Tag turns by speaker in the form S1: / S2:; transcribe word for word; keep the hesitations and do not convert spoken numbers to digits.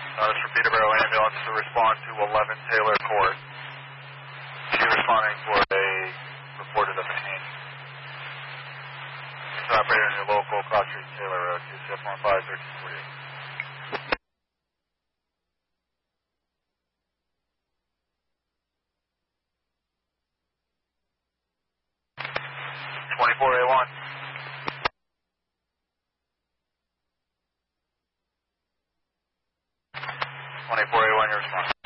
S1: Uh, this is Peterborough ambulance to respond to eleven Taylor Court. She responding for a reported of pain. It's operator in your local Cross Street Taylor Road, two six one five thirteen forty-eight. twenty-four A one. twenty-four A one, your response.